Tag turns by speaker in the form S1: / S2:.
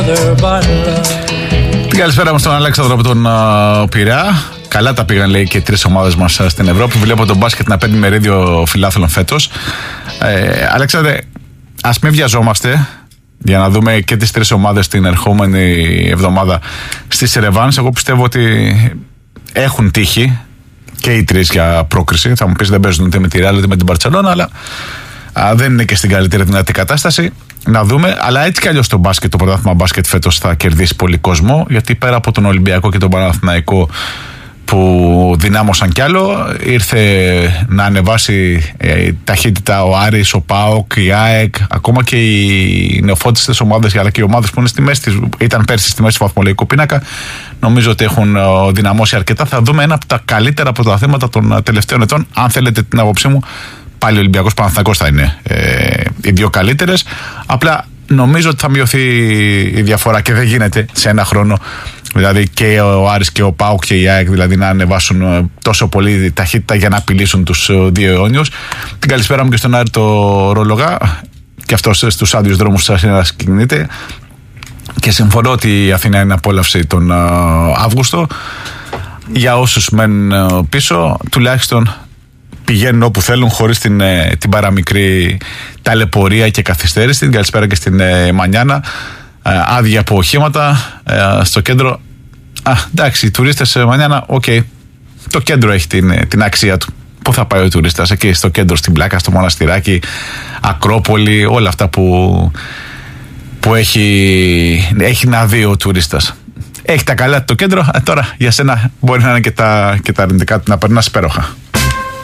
S1: Την καλησπέρα μου στον Αλέξανδρο από τον Πειραιά. Καλά τα πήγαν, λέει, και οι τρεις ομάδες μας στην Ευρώπη. Βλέπω τον μπάσκετ να παίρνει μερίδιο φιλάθλων φέτος. Αλέξανδρε, ας μην βιαζόμαστε για να δούμε και τις τρεις ομάδες την ερχόμενη εβδομάδα στις Ερεβάνες. Εγώ πιστεύω ότι έχουν τύχη και οι τρεις για πρόκριση. Θα μου πεις, δεν παίζουν ούτε με τη Real ούτε με την Μπαρτσελόνα, αλλά δεν είναι και στην καλύτερη δυνατή κατάσταση. Να δούμε, αλλά έτσι κι αλλιώς το μπάσκετ, το πρωτάθλημα μπάσκετ φέτος θα κερδίσει πολύ κόσμο, γιατί πέρα από τον Ολυμπιακό και τον Παναθηναϊκό που δυνάμωσαν κι άλλο, ήρθε να ανεβάσει ταχύτητα ο Άρης, ο ΠΑΟΚ, η ΑΕΚ, ακόμα και οι νεοφώτιστες ομάδες, αλλά και οι ομάδες που είναι στη μέση, ήταν πέρσι στη μέση του βαθμολογικού πίνακα. Νομίζω ότι έχουν δυναμώσει αρκετά. Θα δούμε ένα από τα καλύτερα πρωταθλήματα των τελευταίων ετών. Αν θέλετε την άποψή μου, πάλι ο Ολυμπιακός Παναθηναϊκός θα είναι οι δύο καλύτερες. Απλά νομίζω ότι θα μειωθεί η διαφορά και δεν γίνεται σε ένα χρόνο. Δηλαδή και ο Άρης και ο ΠΑΟΚ και η ΑΕΚ δηλαδή να ανεβάσουν τόσο πολύ ταχύτητα για να απειλήσουν τους δύο αιώνιους. Την καλησπέρα μου και στον Άρη το Ρολογά, και αυτός στους άδειους δρόμους της Αθήνας κινείται. Και συμφωνώ ότι η Αθήνα είναι απόλαυση τον Αύγουστο. Για όσους μένουν πίσω, τουλάχιστον πηγαίνουν όπου θέλουν χωρίς την παραμικρή ταλαιπωρία και καθυστέρηση. Την καλησπέρα και στην Μανιάνα. Άδεια από οχήματα στο κέντρο. Εντάξει, οι τουρίστες Μανιάνα, το κέντρο έχει την αξία του. Πού θα πάει ο τουρίστας? Εκεί στο κέντρο, στην Πλάκα, στο Μοναστηράκι, Ακρόπολη, όλα αυτά που έχει να δει ο τουρίστας. Έχει τα καλά του το κέντρο. Τώρα για σένα μπορεί να είναι και τα αρνητικά του να περνάς υπέροχα.